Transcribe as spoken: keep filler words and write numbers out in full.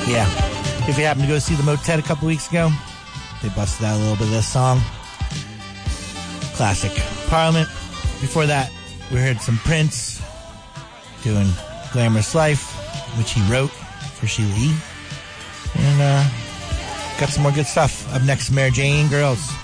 Yeah. If you happen to go see the Motet a couple weeks ago, they busted out a little bit of this song. Classic. Parliament. Before that, we heard some Prince doing Glamorous Life, which he wrote for Sheila E. And uh, got some more good stuff. Up next, Mary Jane Girls.